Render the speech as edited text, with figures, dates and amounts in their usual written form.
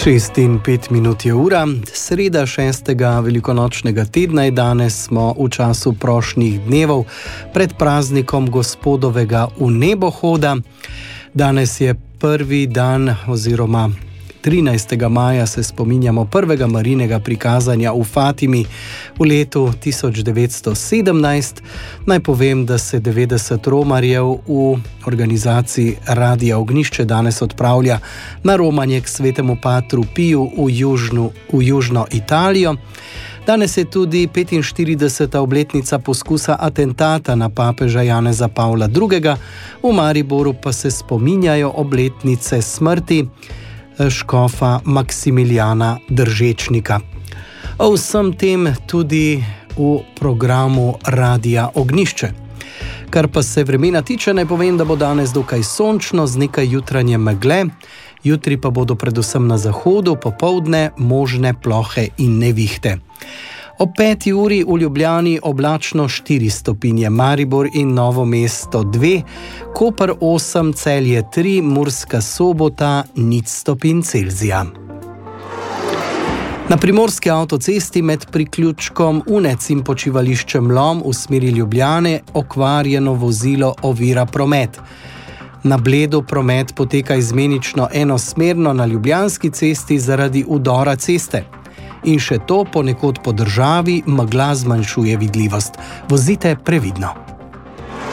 6:05 je ura, sreda 6. velikonočnega tedna je danes, smo v času prošnjih dnevov pred praznikom Gospodovega vnebohoda. Danes je prvi dan oziroma 13. maja se spominjamo prvega Marijinega prikazanja v Fatimi v letu 1917. Naj povem, da se 90 romarjev v organizaciji Radia Ognjišče danes odpravlja na romanje k svetemu patru Piju v južno Italijo. Danes je tudi 45. obletnica poskusa atentata na papeža Janeza Pavla II. V Mariboru pa se spominjajo obletnice smrti škofa Maksimilijana Držečnika. O vsem tem tudi v programu Radia Ognjišče. Kar pa se vremena tiče, naj povem, da bo danes dokaj sončno z nekaj jutranje megle, jutri pa bodo predvsem na zahodu popoldne možne plohe in nevihte. Ob 5. uri v Ljubljani oblačno 4 stopinje, Maribor in Novo mesto 2, Koper 8, Celje 3, Murska Sobota 0 stopinj Celzija. Na primorski avtocesti med priključkom Unec in počivališčem Lom v smeri Ljubljane okvarjeno vozilo ovira promet. Na Bledu promet poteka izmenično enosmerno na Ljubljanski cesti zaradi udora ceste. In še to, ponekod po državi megla zmanjšuje vidljivost. Vozite previdno.